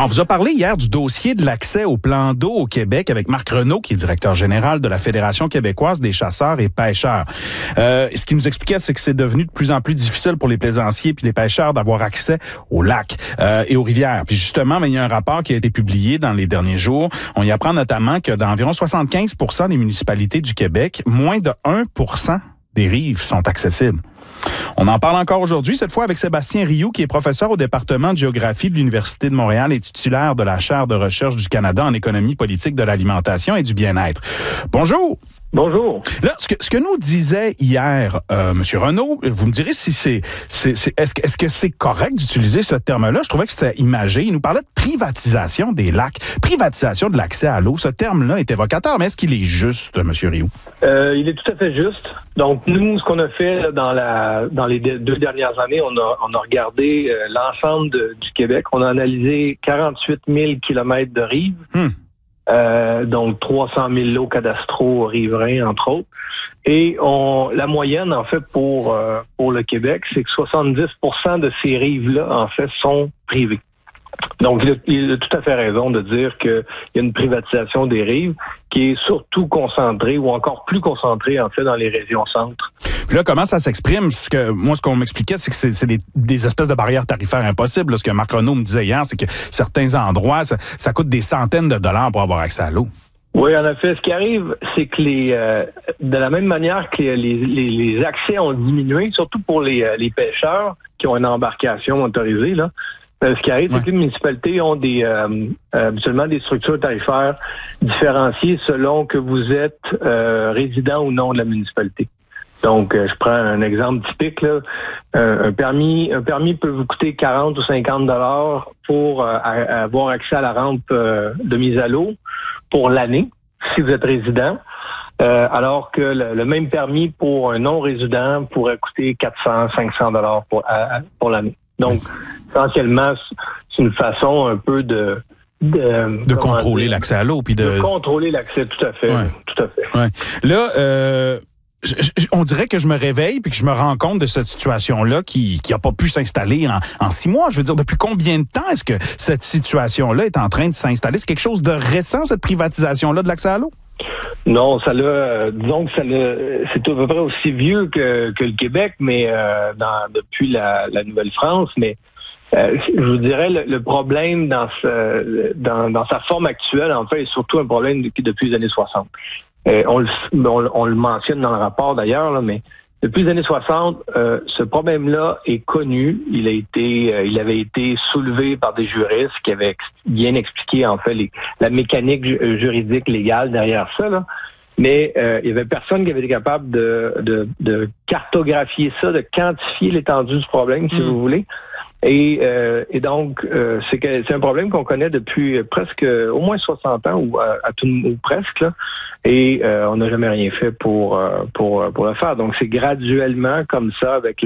On vous a parlé hier du dossier de l'accès au plan d'eau au Québec avec Marc Renaud, qui est directeur général de la Fédération québécoise des chasseurs et pêcheurs. Ce qu'il nous expliquait, c'est que c'est devenu de plus en plus difficile pour les plaisanciers puis les pêcheurs d'avoir accès aux lacs et aux rivières. Puis justement, il y a un rapport qui a été publié dans les derniers jours. On y apprend notamment que dans environ 75% des municipalités du Québec, moins de 1% des rives sont accessibles. On en parle encore aujourd'hui, cette fois avec Sébastien Rioux, qui est professeur au département de géographie de l'Université de Montréal et titulaire de la chaire de recherche du Canada en économie politique de l'alimentation et du bien-être. Bonjour! Bonjour. Là, ce que nous disait hier M. Renaud, vous me direz si est-ce que c'est correct d'utiliser ce terme-là? Je trouvais que c'était imagé. Il nous parlait de privatisation des lacs, privatisation de l'accès à l'eau. Ce terme-là est évocateur, mais est-ce qu'il est juste, M. Rioux? Il est tout à fait juste. Donc, nous, ce qu'on a fait dans les 2 dernières années, on a regardé l'ensemble du Québec. On a analysé 48 000 kilomètres de rives. Donc 300 000 lots cadastraux riverains, entre autres. Et la moyenne, en fait, pour le Québec, c'est que 70% de ces rives-là, en fait, sont privées. Donc, il a tout à fait raison de dire qu'il y a une privatisation des rives qui est surtout concentrée, ou encore plus concentrée, en fait, dans les régions centres. Puis là, comment ça s'exprime? Moi, ce qu'on m'expliquait, c'est que c'est des espèces de barrières tarifaires impossibles. Là, ce que Marc Renaud me disait hier, c'est que certains endroits, ça coûte des centaines de dollars pour avoir accès à l'eau. Oui, en effet. Ce qui arrive, c'est que de la même manière que les accès ont diminué, surtout pour les pêcheurs qui ont une embarcation autorisée, là, ce qui arrive, c'est que les municipalités ont habituellement des structures tarifaires différenciées selon que vous êtes résident ou non de la municipalité. Donc, je prends un exemple typique, là. Un permis peut vous coûter 40 ou 50 dollars pour avoir accès à la rampe de mise à l'eau pour l'année, si vous êtes résident. Alors que le même permis pour un non-résident pourrait coûter 400, 500 dollars pour l'année. Donc, essentiellement, c'est une façon un peu de contrôler l'accès à l'eau. Puis de contrôler l'accès, tout à fait. Ouais. Tout à fait. Ouais. Là, on dirait que je me réveille puis que je me rends compte de cette situation-là qui a pas pu s'installer en 6 mois. Je veux dire, depuis combien de temps est-ce que cette situation-là est en train de s'installer? C'est quelque chose de récent, cette privatisation-là de l'accès à l'eau? Non, disons que c'est à peu près aussi vieux que le Québec, mais depuis la Nouvelle-France. Mais je vous dirais le problème dans sa forme actuelle, en fait, est surtout un problème depuis les années 60. On le mentionne dans le rapport d'ailleurs, là, mais depuis les années 60, ce problème-là est connu. Il avait été soulevé par des juristes qui avaient bien expliqué en fait la mécanique juridique légale derrière ça, là. Mais il y avait personne qui avait été capable de cartographier ça, de quantifier l'étendue du problème, si vous voulez. Et donc, c'est un problème qu'on connaît depuis presque au moins 60 ans ou presque, là. Et on n'a jamais rien fait pour le faire. Donc, c'est graduellement comme ça avec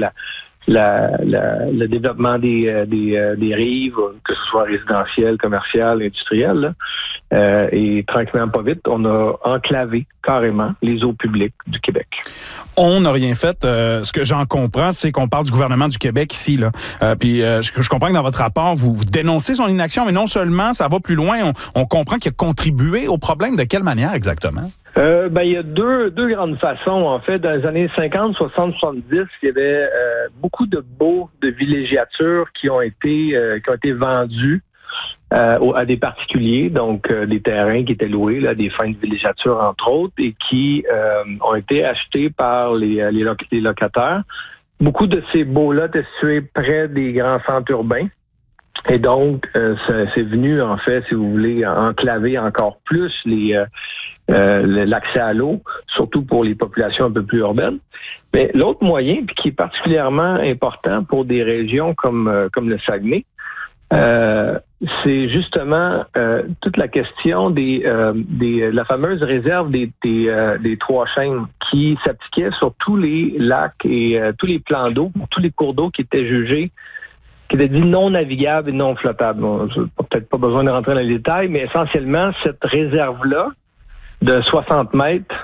le développement des rives, que ce soit résidentiel, commercial, industriel, là. Et tranquillement, pas vite, on a enclavé carrément les eaux publiques du Québec. On n'a rien fait. Ce que j'en comprends, c'est qu'on parle du gouvernement du Québec ici, là. Puis je comprends que dans votre rapport, vous dénoncez son inaction, mais non seulement, ça va plus loin. On comprend qu'il a contribué au problème. De quelle manière exactement? Il y a deux grandes façons. En fait, dans les années 50, 60, 70, il y avait beaucoup de baux de villégiature qui ont été vendus à des particuliers, donc des terrains qui étaient loués là, des fins de villégiature entre autres, et qui ont été achetés par les locataires. Beaucoup de ces baux-là étaient situés près des grands centres urbains. Et donc, c'est venu, en fait, si vous voulez, enclaver encore plus l'accès à l'eau, surtout pour les populations un peu plus urbaines. Mais l'autre moyen, puis qui est particulièrement important pour des régions comme le Saguenay, c'est justement toute la question la fameuse réserve des 3 chaînes qui s'appliquait sur tous les lacs et tous les plans d'eau, tous les cours d'eau qui étaient jugés, qui étaient dits non navigables et non flottables. Bon, peut-être pas besoin de rentrer dans les détails, mais essentiellement, cette réserve-là de 60 mètres